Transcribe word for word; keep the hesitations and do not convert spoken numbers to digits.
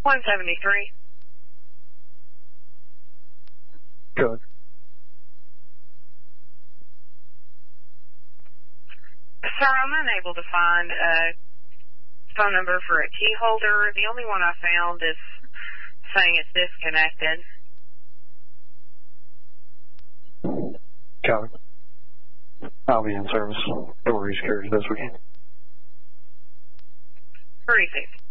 one seventy-three. Good. Sir, I'm unable to find a phone number for a key holder. The only one I found is saying it's disconnected. Got it. I'll be in service over East Carriage this weekend. Pretty safe.